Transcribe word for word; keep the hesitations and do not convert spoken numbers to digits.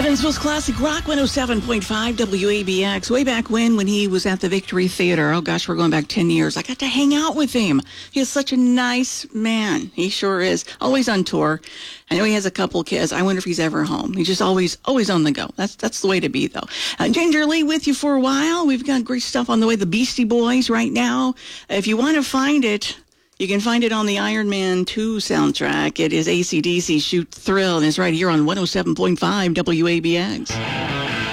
Evansville's Classic Rock one oh seven point five W A B X. Way back when, when he was at the Victory Theater. Oh gosh, we're going back ten years. I got to hang out with him. He is such a nice man. He sure is. Always on tour. I know he has a couple kids. I wonder if he's ever home. He's just always, always on the go. That's that's the way to be, though. Uh, Ginger Lee with you for a while. We've got great stuff on the way. The Beastie Boys right now. If you want to find it, you can find it on the Iron Man two soundtrack. It is A C D C Shoot Thrill, and it's right here on one oh seven point five W A B X.